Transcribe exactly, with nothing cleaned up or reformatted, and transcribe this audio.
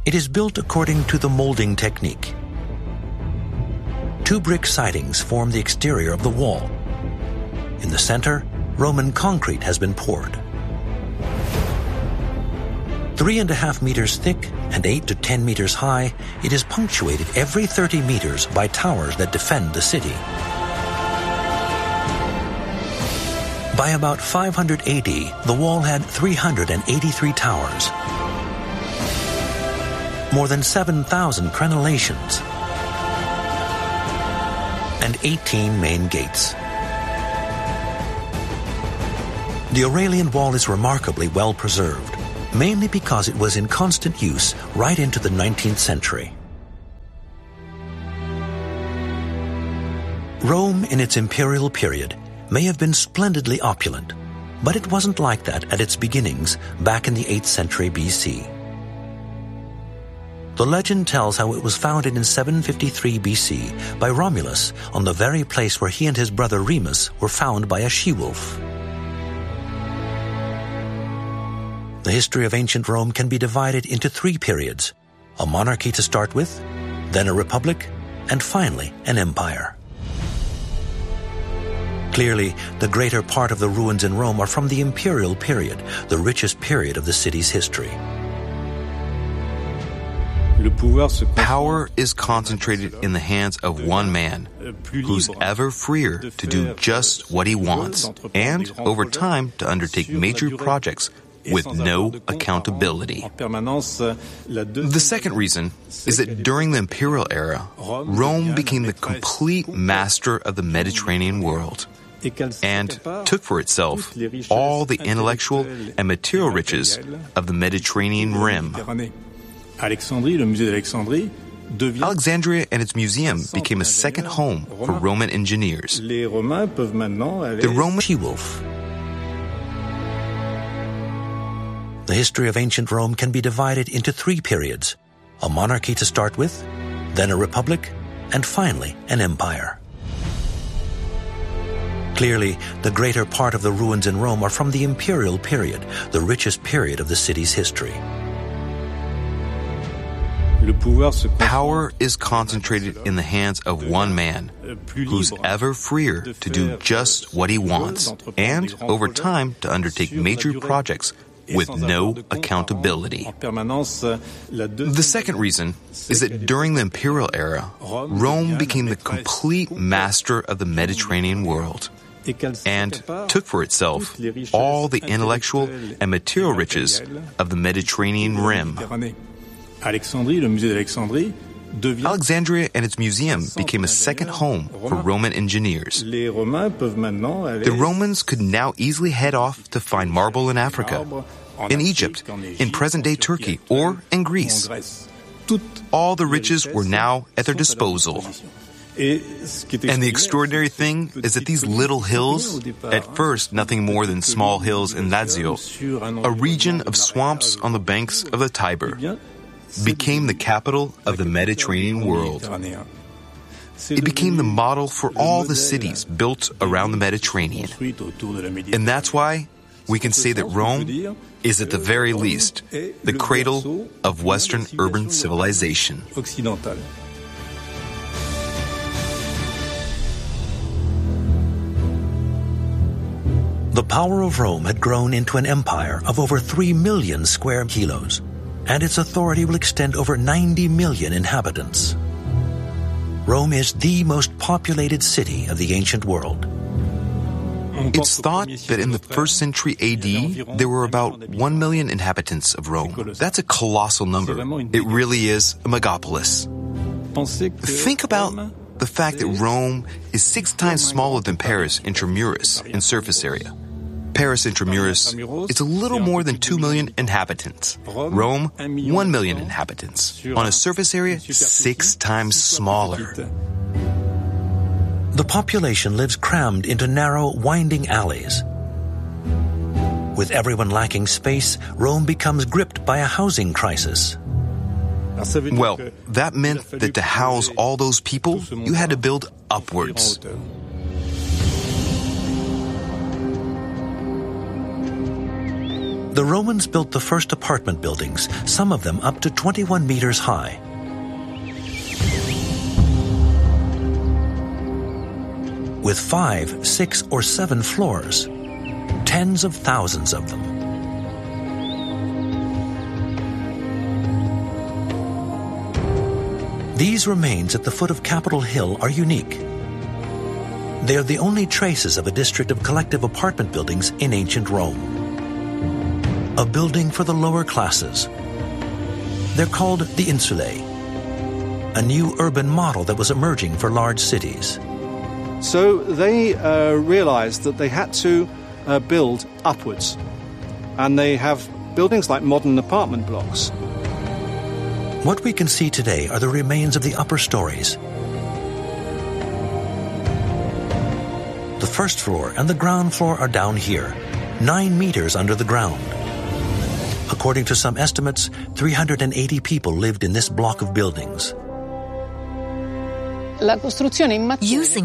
It is built according to the molding technique. Two brick sidings form the exterior of the wall. In the center, Roman concrete has been poured. Three and a half meters thick and eight to ten meters high, it is punctuated every thirty meters by towers that defend the city. By about five hundred A D, the wall had three hundred eighty-three towers, more than seven thousand crenellations, and eighteen main gates. The Aurelian Wall is remarkably well preserved, mainly because it was in constant use right into the nineteenth century. Rome, in its imperial period, may have been splendidly opulent, but it wasn't like that at its beginnings back in the eighth century B C. The legend tells how it was founded in seven fifty-three B C by Romulus on the very place where he and his brother Remus were found by a she-wolf. The history of ancient Rome can be divided into three periods: a monarchy to start with, then a republic, and finally an empire. Clearly, the greater part of the ruins in Rome are from the imperial period, the richest period of the city's history. Power is concentrated in the hands of one man, who's ever freer to do just what he wants, and over time to undertake major projects with no accountability. The second reason is that during the imperial era, Rome became the complete master of the Mediterranean world and took for itself all the intellectual and material riches of the Mediterranean rim. Alexandria and its museum became a second home for Roman engineers. The Roman she-wolf. The history of ancient Rome can be divided into three periods: a monarchy to start with, then a republic, and finally an empire. Clearly, the greater part of the ruins in Rome are from the imperial period, the richest period of the city's history. Power is concentrated in the hands of one man, who's ever freer to do just what he wants, and over time to undertake major projects with no accountability. The second reason is that during the imperial era, Rome became the complete master of the Mediterranean world and took for itself all the intellectual and material riches of the Mediterranean rim. Alexandria and its museum became a second home for Roman engineers. The Romans could now easily head off to find marble in Africa, in Egypt, in present-day Turkey, or in Greece. All the riches were now at their disposal. And the extraordinary thing is that these little hills, at first nothing more than small hills in Lazio, a region of swamps on the banks of the Tiber, became the capital of the Mediterranean world. It became the model for all the cities built around the Mediterranean. And that's why we can say that Rome is at the very least the cradle of Western urban civilization. The power of Rome had grown into an empire of over three million square kilos, and its authority will extend over ninety million inhabitants. Rome is the most populated city of the ancient world. It's thought that in the first century A D, there were about one million inhabitants of Rome. That's a colossal number. It really is a megapolis. Think about the fact that Rome is six times smaller than Paris intramuros in surface area. Paris intramuros, it's a little more than two million inhabitants. Rome, one million inhabitants. On a surface area, six times smaller. The population lives crammed into narrow, winding alleys. With everyone lacking space, Rome becomes gripped by a housing crisis. Well, that meant that to house all those people, you had to build upwards. The Romans built the first apartment buildings, some of them up to twenty-one meters high. With five, six, or seven floors, tens of thousands of them. These remains at the foot of Capitol Hill are unique. They are the only traces of a district of collective apartment buildings in ancient Rome. A building for the lower classes. They're called the insulae, a new urban model that was emerging for large cities. So they uh, realized that they had to uh, build upwards. And they have buildings like modern apartment blocks. What we can see today are the remains of the upper stories. The first floor and the ground floor are down here, nine meters under the ground. According to some estimates, three hundred eighty people lived in this block of buildings. Using